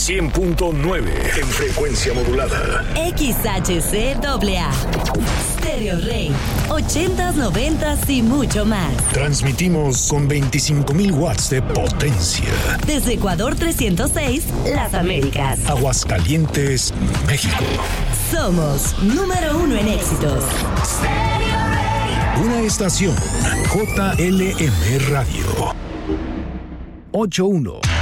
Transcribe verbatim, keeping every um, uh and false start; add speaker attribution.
Speaker 1: cien punto nueve en frecuencia modulada.
Speaker 2: X H C A A. Stereo Rey. ochentas, noventas y mucho más.
Speaker 1: Transmitimos con veinticinco mil watts de potencia.
Speaker 2: Desde Ecuador trescientos seis, Las Américas.
Speaker 1: Aguascalientes, México.
Speaker 2: Somos número uno en éxitos.
Speaker 1: Una estación J L M Radio. ocho uno.